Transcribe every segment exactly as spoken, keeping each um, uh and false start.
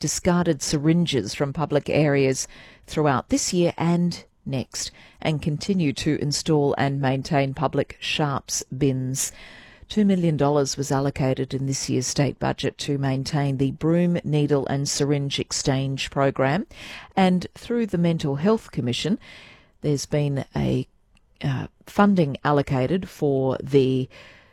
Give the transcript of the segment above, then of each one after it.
discarded syringes from public areas throughout this year and next, and continue to install and maintain public sharps bins. two million dollars was allocated in this year's state budget to maintain the Broome Needle and Syringe Exchange program, and through the Mental Health Commission there's been a uh, funding allocated for the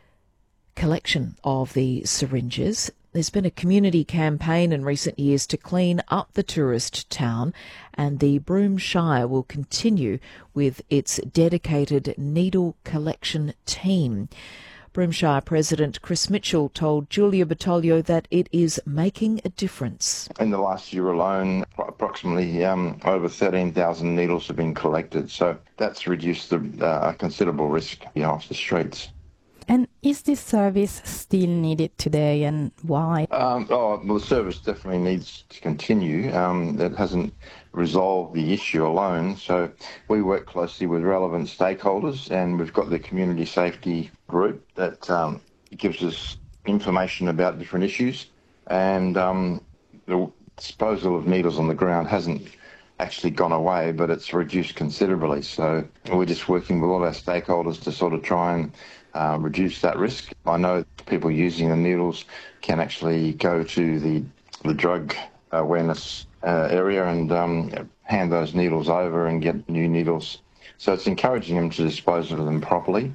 collection of the syringes. There's been a community campaign in recent years to clean up the tourist town, and the Broome Shire will continue with its dedicated needle collection team. Broome Shire President Chris Mitchell told Julia Battaglio that it is making a difference. In the last year alone, approximately um, over thirteen thousand needles have been collected, so that's reduced the, uh, a considerable risk you know, off the streets. And is this service still needed today, and why? Um, oh, well, the service definitely needs to continue. Um, it hasn't resolved the issue alone, so we work closely with relevant stakeholders, and we've got the community safety group that um, gives us information about different issues, and um, the disposal of needles on the ground hasn't actually gone away, but it's reduced considerably. So we're just working with all our stakeholders to sort of try and uh, reduce that risk. I know people using the needles can actually go to the, the drug awareness uh, area and um, hand those needles over and get new needles. So it's encouraging them to dispose of them properly.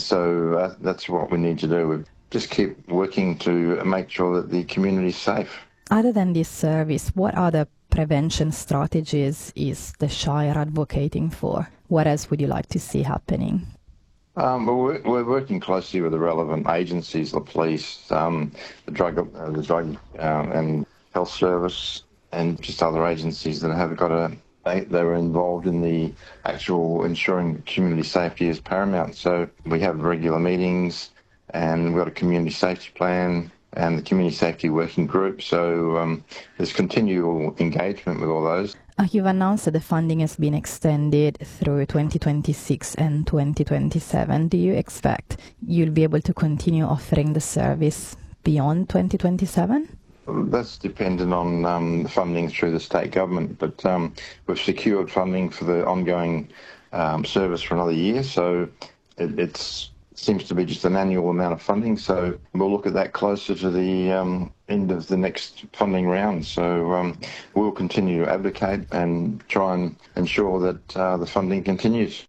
So uh, that's what we need to do. We just keep working to make sure that the community is safe. Other than this service, what other prevention strategies is the Shire advocating for? What else would you like to see happening? Um, well, we're, we're working closely with the relevant agencies, the police, um, the drug, uh, the drug uh, and health service, and just other agencies that have got a. They, they were involved in the actual ensuring community safety is paramount. So we have regular meetings, and we've got a community safety plan and the community safety working group. So um, there's continual engagement with all those. Uh, you've announced that the funding has been extended through twenty twenty-six and twenty twenty-seven. Do you expect you'll be able to continue offering the service beyond twenty twenty-seven? That's dependent on um, funding through the state government, but um, we've secured funding for the ongoing um, service for another year, so it it's, seems to be just an annual amount of funding, so we'll look at that closer to the um, end of the next funding round. So um, we'll continue to advocate and try and ensure that uh, the funding continues.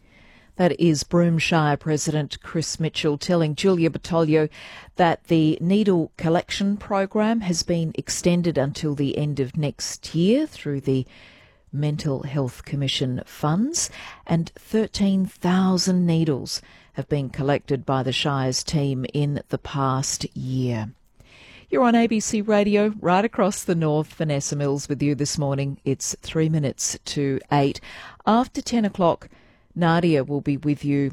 That is Broome Shire President Chris Mitchell telling Julia Battaglio that the needle collection program has been extended until the end of next year through the Mental Health Commission funds, and thirteen thousand needles have been collected by the Shire's team in the past year. You're on A B C Radio, right across the north. Vanessa Mills with you this morning. It's three minutes to eight. After ten o'clock, Nadia will be with you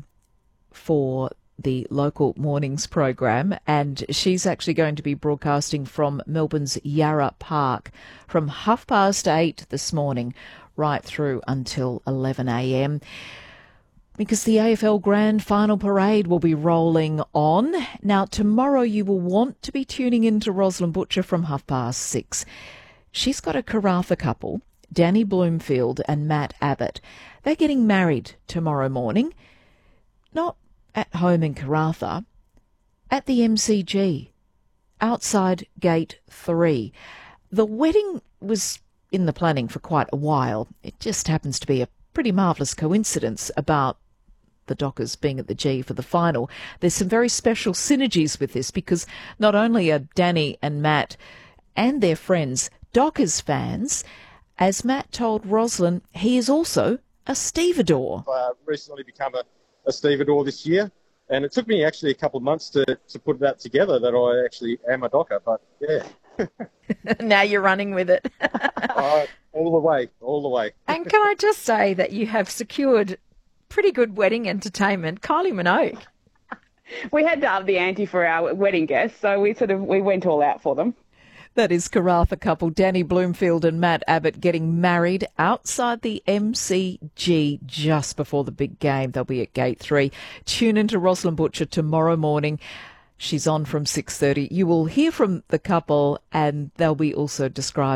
for the local mornings program, and she's actually going to be broadcasting from Melbourne's Yarra Park from half past eight this morning right through until eleven a.m. because the A F L Grand Final Parade will be rolling on. Now, tomorrow you will want to be tuning in to Rosalind Butcher from half past six. She's got a Karratha couple, Danny Bloomfield and Matt Abbott. They're getting married tomorrow morning, not at home in Karratha, at the M C G, outside Gate three. The wedding was in the planning for quite a while. It just happens to be a pretty marvellous coincidence about the Dockers being at the G for the final. There's some very special synergies with this, because not only are Danny and Matt and their friends Dockers fans, as Matt told Rosalind, he is also a stevedore. I've uh, recently become a, a stevedore this year, and it took me actually a couple of months to, to put that together that I actually am a docker, but yeah. Now you're running with it. uh, all the way, all the way. And can I just say that you have secured pretty good wedding entertainment. Kylie Minogue. We had to up the ante for our wedding guests, so we sort of we went all out for them. That is Karratha couple Danny Bloomfield and Matt Abbott getting married outside the M C G just before the big game. They'll be at Gate three. Tune into Rosalind Butcher tomorrow morning. She's on from six thirty. You will hear from the couple, and they'll be also described